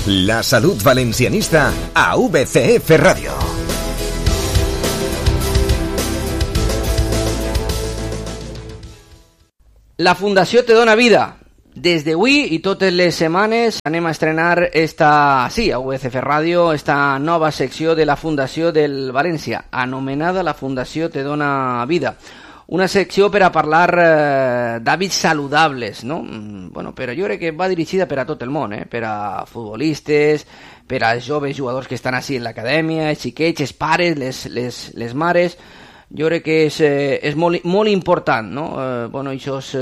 La salud valencianista a VCF Radio. La Fundació Te Dona Vida. Des d'avui i totes les setmanes anem a estrenar a VCF Ràdio, esta nova secció de la Fundació del València, anomenada la Fundació Te Dona Vida. Una secció per a parlar d'hàbits saludables, no? Bueno, però jo crec que va dirigida per a tot el món, per a futbolistes, per als joves jugadors que estan així en l'acadèmia, els xiquets, els pares, les mares. Jo crec que és molt important, no? Bueno, això és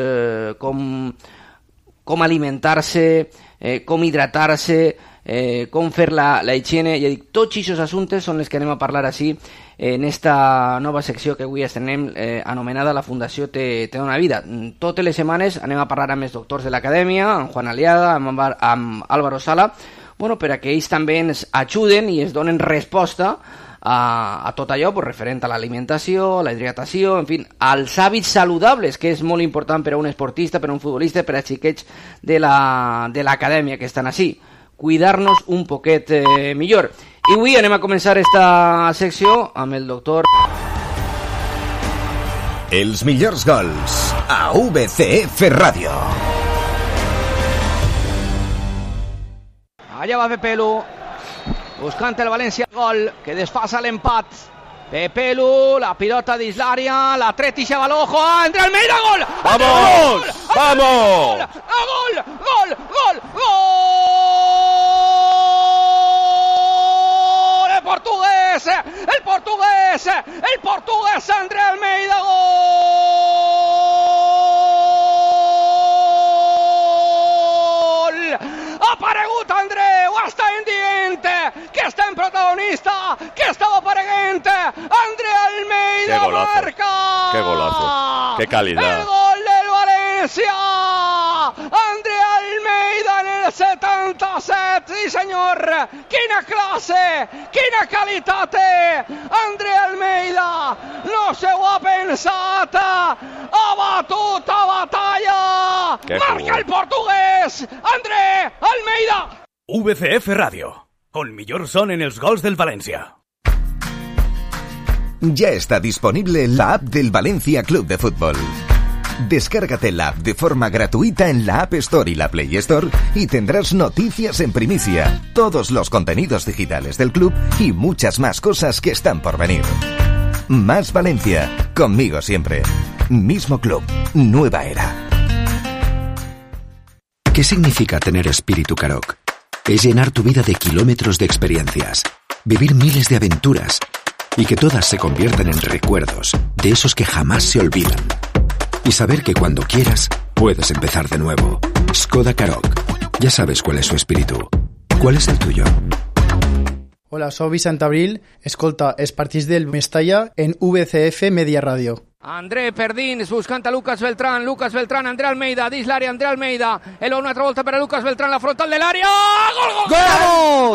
com alimentar-se, com hidratar-se, com fer la higiene. Ja dic, tots aquests assumptes són els que anem a parlar així en esta nova secció que avui estrenem, anomenada la Fundació Te Dona Vida. Totes les setmanes anem a parlar amb els doctors de l'acadèmia, amb Juan Aliaga, amb Álvaro Sala, bueno, per a que ells també ens ajuden i ens donen resposta a tot allò referent a l'alimentació, a la hidratació, en fi, als hàbits saludables, que és molt important per a un esportista, per a un futbolista, per a xiquets de l'acadèmia que estan així. Cuidar-nos un poquet millor. I avui anem a començar esta secció amb el doctor... Els millors gols a VCF Ràdio. Allà va Pepelu, buscant el València gol, que desfasa l'empat. Pepelu, la pilota dins l'àrea, la tret i Xabalojo, André Almeida, gol! ¡Vamos! ¡Vamos! ¡Gol! ¡Gol! ¡Gol! ¡Gol! El portugués, André Almeida, gol! Ha aparegut André, ho estem dient, que estem protagonista, que estava apareguent, André Almeida marca! ¡Qué golazo! ¡Qué calidad! El gol del València! André Almeida en el 77, sí senyor! Quina classe, quina qualitat! André Almeida no se ho ha pensat, ha batut a batalla! Marca el portuguès, André Almeida! VCF Ràdio, on millor sonen els gols del València. Ya está disponible la app del Valencia Club de Fútbol. Descárgate la app de forma gratuita en la App Store y la Play Store y tendrás noticias en primicia, todos los contenidos digitales del club y muchas más cosas que están por venir. Más Valencia, conmigo siempre. Mismo club, nueva era. ¿Qué significa tener espíritu Karoq? Es llenar tu vida de kilómetros de experiencias, vivir miles de aventuras y que todas se conviertan en recuerdos de esos que jamás se olvidan. Y saber que cuando quieras, puedes empezar de nuevo. Skoda Karoq. Ya sabes cuál es su espíritu. ¿Cuál es el tuyo? Hola, soy Vicent Abril. Escolta els partits del Mestalla en VCF Media Radio. André Perdins buscant a Lucas Beltrán, André Almeida, dins l'àrea, André Almeida, una altra volta per a Lucas Beltrán, la frontal de l'àrea, gol!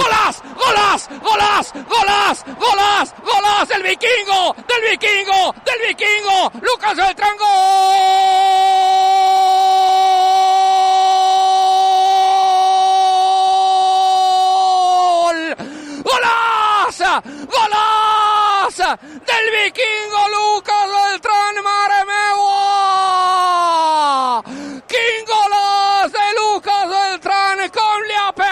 Golàs, del vikingo, Lucas Beltrán, golàs del vikingo Lucas Beltrán, mare meua! Quin golàs de Lucas Beltrán, com li ha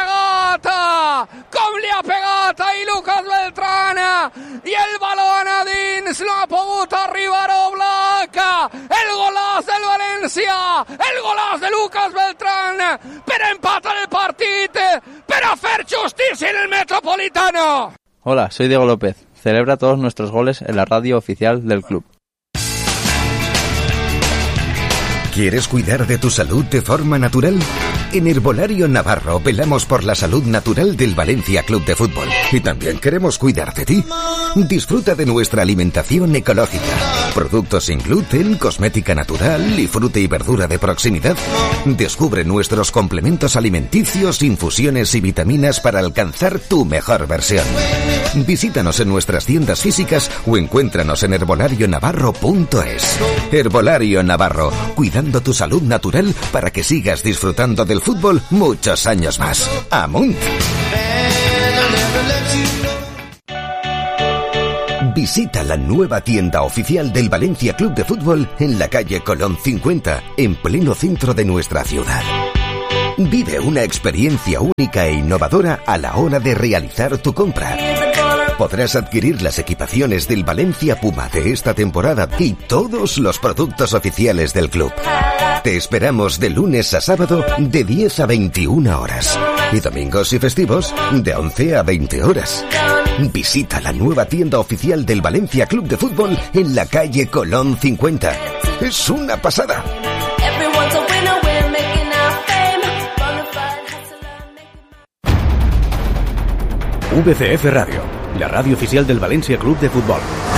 pegat ahí Lucas Beltrán, i el balón a dins, no ha pogut arribar Oblak, el golàs del València, el golàs de Lucas Beltrán, per empatar el partit, per a fer justícia en el Metropolitano. Hola, soy Diego López. Celebra todos nuestros goles en la radio oficial del club. ¿Quieres cuidar de tu salud de forma natural? En Herbolario Navarro velamos por la salud natural del Valencia Club de Fútbol. Y también queremos cuidar de ti. Disfruta de nuestra alimentación ecológica. Productos sin gluten, cosmética natural y fruta y verdura de proximidad. Descubre nuestros complementos alimenticios, infusiones y vitaminas para alcanzar tu mejor versión. Visítanos en nuestras tiendas físicas o encuéntranos en herbolarionavarro.es. Herbolario Navarro, cuidando tu salud natural para que sigas disfrutando del fútbol muchos años más. ¡Amunt! Visita la nueva tienda oficial del Valencia Club de Fútbol en la calle Colón 50, en pleno centro de nuestra ciudad. Vive una experiencia única e innovadora a la hora de realizar tu compra. Podrás adquirir las equipaciones del Valencia Puma de esta temporada y todos los productos oficiales del club. Te esperamos de lunes a sábado de 10 a 21 horas y domingos y festivos de 11 a 20 horas. Visita la nueva tienda oficial del Valencia Club de Fútbol en la calle Colón 50. ¡Es una pasada! VCF Radio, la radio oficial del Valencia Club de Fútbol.